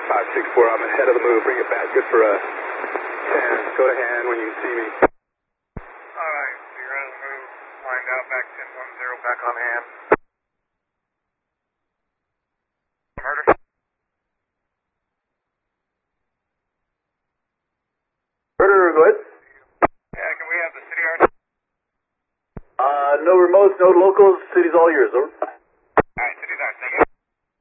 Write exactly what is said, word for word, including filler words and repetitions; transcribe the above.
five six four, I'm ahead of the move. Bring it back. Good for a ten. Go to hand when you see me. Alright, so you're on the move. Find out back ten one zero, back on hand. Murder? Murder, go ahead. Yeah, can we have the city R? Uh, no remotes, no locals. City's all yours, over.